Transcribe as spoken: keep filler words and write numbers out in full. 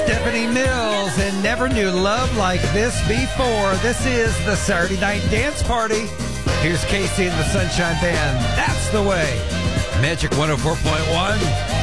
Stephanie Mills and Never Knew Love Like This Before. This is the Saturday Night Dance Party. Here's Casey and the Sunshine Band. That's the way. Magic one oh four point one.